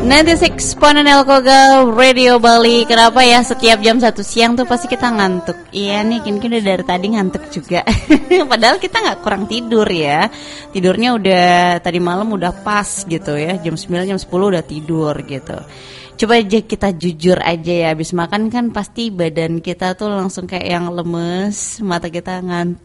96.1 Kogal Radio Bali. Kenapa ya setiap jam 1 siang tuh pasti kita ngantuk? Iya nih, Kinkin udah dari tadi ngantuk juga. Padahal kita gak kurang tidur ya. Tidurnya udah tadi malam udah pas gitu ya. Jam 9, jam 10 udah tidur gitu. Coba aja kita jujur aja ya. Habis makan kan pasti badan kita tuh langsung kayak yang lemes, mata kita